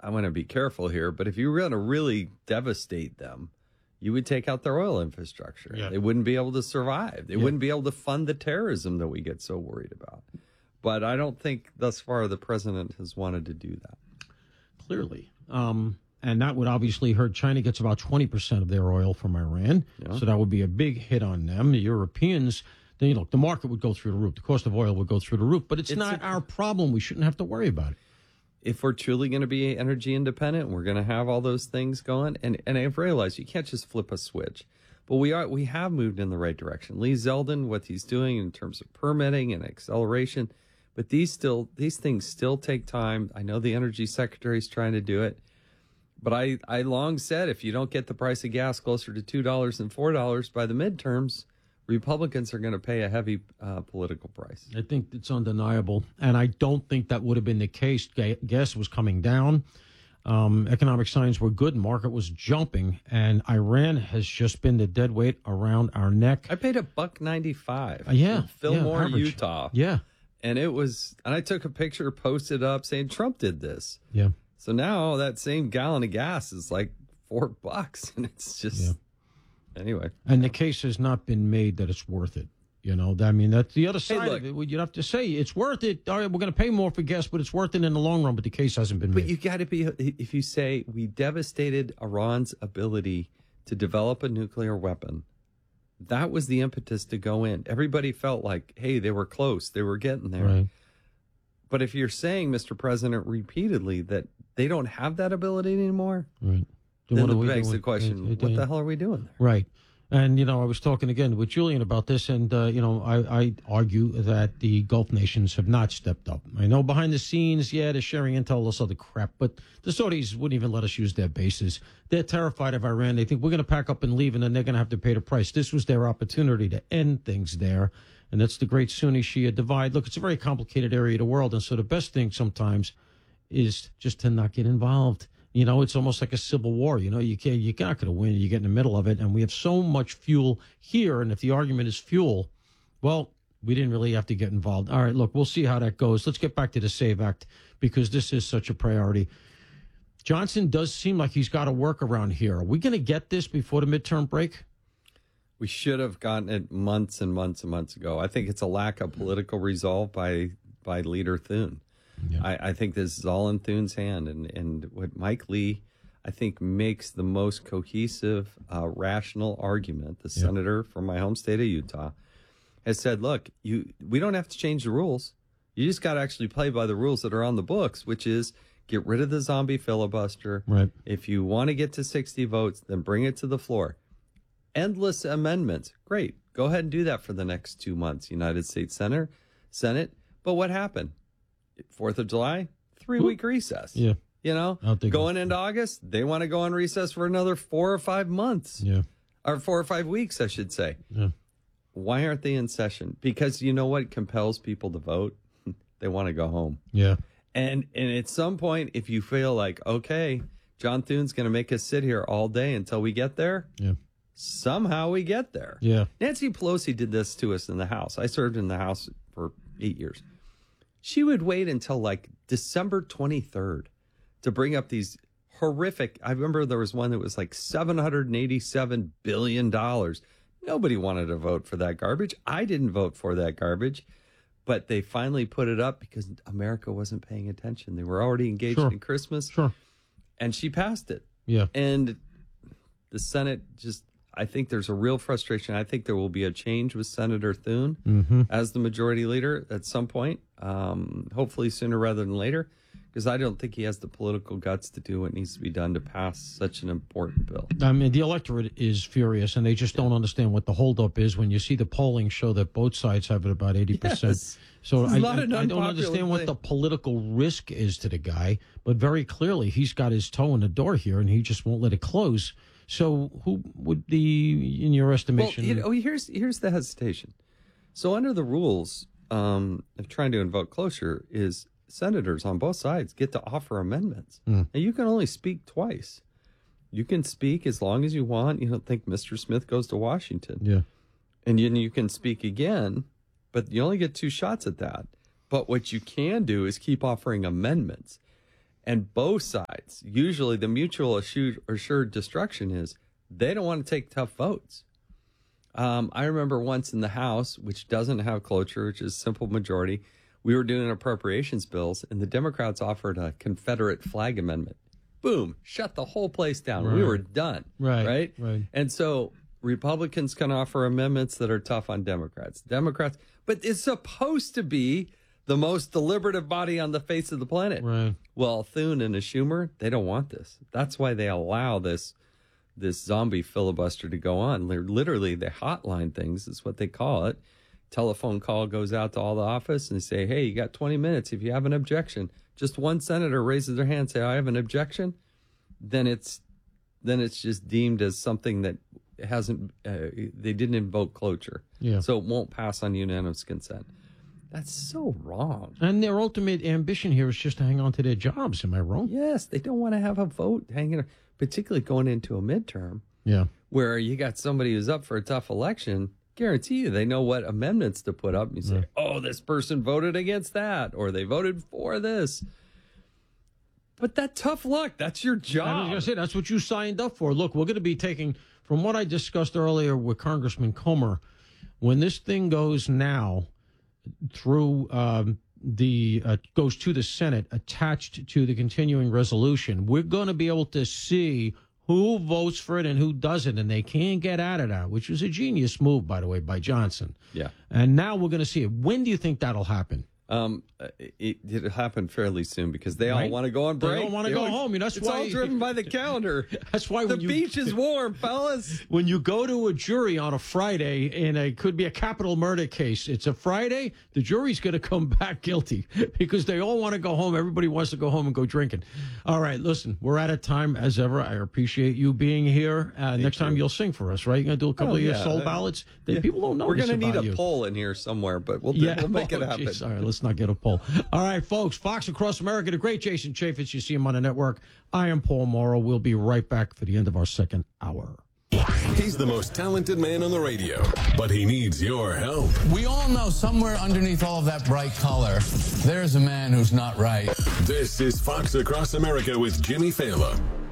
I want to be careful here, but if you were going to really devastate them, you would take out their oil infrastructure. Yeah. They wouldn't be able to survive. They wouldn't be able to fund the terrorism that we get so worried about. But I don't think thus far the president has wanted to do that. Clearly. And that would obviously hurt. China gets about 20% of their oil from Iran. Yeah. So that would be a big hit on them. The Europeans, then, look, the market would go through the roof. The cost of oil would go through the roof. But it's not our problem. We shouldn't have to worry about it. If we're truly going to be energy independent, we're going to have all those things going. And I've realized you can't just flip a switch. But we have moved in the right direction. Lee Zeldin, what he's doing in terms of permitting and acceleration. But these things still take time. I know the energy secretary is trying to do it. But I long said if you don't get the price of gas closer to $2 and $4 by the midterms, Republicans are going to pay a heavy political price. I think it's undeniable. And I don't think that would have been the case. Gas was coming down. Economic signs were good. Market was jumping. And Iran has just been the dead weight around our neck. I paid $1.95. Yeah. In Fillmore, average. Utah. Yeah. And I took a picture, posted up saying Trump did this. Yeah. So now that same gallon of gas is like $4, and it's just anyway. And the case has not been made that it's worth it. You know, I mean, that's the other side look, of it. You'd have to say it's worth it. All right, we're going to pay more for gas, but it's worth it in the long run. But the case hasn't been made. But you got to be, if you say we devastated Iran's ability to develop a nuclear weapon, that was the impetus to go in. Everybody felt like, hey, they were close. They were getting there. Right. But if you're saying, Mr. President, repeatedly that they don't have that ability anymore, right. Then it begs the question, what the hell are we doing there? Right. And, I was talking again with Julian about this, and, I argue that the Gulf nations have not stepped up. I know behind the scenes, they're sharing intel, all this other crap, but the Saudis wouldn't even let us use their bases. They're terrified of Iran. They think we're going to pack up and leave, and then they're going to have to pay the price. This was their opportunity to end things there, and that's the great Sunni-Shia divide. Look, it's a very complicated area of the world, and so the best thing sometimes is just to not get involved. It's almost like a civil war. You're not going to win. You get in the middle of it. And we have so much fuel here. And if the argument is fuel, well, we didn't really have to get involved. All right, look, we'll see how that goes. Let's get back to the SAVE Act because this is such a priority. Johnson does seem like he's got a workaround here. Are we going to get this before the midterm break? We should have gotten it months and months and months ago. I think it's a lack of political resolve by Leader Thune. Yeah. I think this is all in Thune's hand. And what Mike Lee, I think, makes the most cohesive, rational argument, the senator from my home state of Utah, has said, look, we don't have to change the rules. You just got to actually play by the rules that are on the books, which is get rid of the zombie filibuster. Right. If you want to get to 60 votes, then bring it to the floor. Endless amendments. Great. Go ahead and do that for the next 2 months, United States Senate. But what happened? 4th of July, 3-week recess. Yeah. Going into August, they want to go on recess for another 4 or 5 months. Yeah. Or 4 or 5 weeks, I should say. Yeah. Why aren't they in session? Because you know what compels people to vote? They want to go home. Yeah. And at some point, if you feel like, okay, John Thune's going to make us sit here all day until we get there, somehow we get there. Yeah. Nancy Pelosi did this to us in the House. I served in the House for 8 years. She would wait until like December 23rd to bring up these horrific. I remember there was one that was like $787 billion. Nobody wanted to vote for that garbage. I didn't vote for that garbage. But they finally put it up because America wasn't paying attention. They were already engaged in Christmas. Sure. And she passed it. Yeah. And the Senate I think there's a real frustration. I think there will be a change with Senator Thune as the majority leader at some point, hopefully sooner rather than later, because I don't think he has the political guts to do what needs to be done to pass such an important bill. I mean, the electorate is furious, and they just don't understand what the holdup is when you see the polling show that both sides have it about 80%. Yes. So I don't understand what the political risk is to the guy, but very clearly he's got his toe in the door here, and he just won't let it close. So who would be, in your estimation? Well, here's the hesitation. So under the rules of trying to invoke cloture is senators on both sides get to offer amendments. And you can only speak twice. You can speak as long as you want. You don't think Mr. Smith goes to Washington. Yeah. And then you can speak again, but you only get 2 shots at that. But what you can do is keep offering amendments. And both sides, usually the mutual assured destruction is they don't want to take tough votes. I remember once in the House, which doesn't have cloture, which is simple majority, we were doing appropriations bills, and the Democrats offered a Confederate flag amendment. Boom, shut the whole place down. Right. We were done. Right. And so Republicans can offer amendments that are tough on Democrats. But it's supposed to be the most deliberative body on the face of the planet. Right. Well, Thune and a Schumer, they don't want this. That's why they allow this zombie filibuster to go on. They're literally, the hotline things is what they call it. Telephone call goes out to all the office and they say, hey, you got 20 minutes. If you have an objection, just one senator raises their hand and say, I have an objection. Then it's just deemed as something that hasn't, they didn't invoke cloture. Yeah. So it won't pass on unanimous consent. That's so wrong. And their ultimate ambition here is just to hang on to their jobs. Am I wrong? Yes, they don't want to have a vote hanging, particularly going into a midterm. Yeah. Where you got somebody who's up for a tough election. Guarantee you they know what amendments to put up. You say, oh, this person voted against that, or they voted for this. But that tough luck, that's your job. I was going to say, that's what you signed up for. Look, we're going to be taking, from what I discussed earlier with Congressman Comer, when this thing goes now through goes to the Senate attached to the continuing resolution, we're going to be able to see who votes for it and who doesn't, and they can't get out of that, which was a genius move, by the way, by Johnson. Yeah. And now we're going to see it. When do you think that'll happen? It happened fairly soon because they all want to go on break. They don't want to go home. That's it's why all driven by the calendar. That's why the beach is warm, fellas. When you go to a jury on a Friday in a could be a capital murder case, it's a Friday. The jury's going to come back guilty because they all want to go home. Everybody wants to go home and go drinking. All right, listen, we're out of time as ever. I appreciate you being here. Next time you'll sing for us, right? You're going to do a couple of your soul ballads. People don't know. We're going to need a poll in here somewhere, but we'll make it happen. Geez. All right, let's not get a poll. All right, folks, Fox Across America, the great Jason Chaffetz. You see him on the network. I am Paul Morrow. We'll be right back for the end of our second hour. He's the most talented man on the radio, but he needs your help. We all know somewhere underneath all of that bright color, there's a man who's not right. This is Fox Across America with Jimmy Fallon.